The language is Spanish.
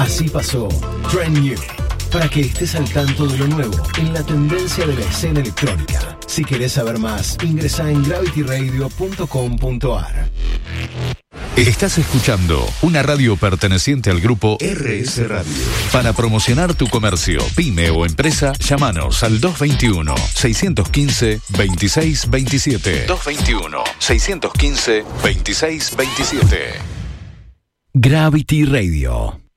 Así pasó Trend New, para que estés al tanto de lo nuevo en la tendencia de la escena electrónica. Si querés saber más, ingresa en gravityradio.com.ar. Estás escuchando una radio perteneciente al grupo RS Radio. Para promocionar tu comercio, pyme o empresa, llámanos al 221-615-2627. 221-615-2627. Gravity Radio.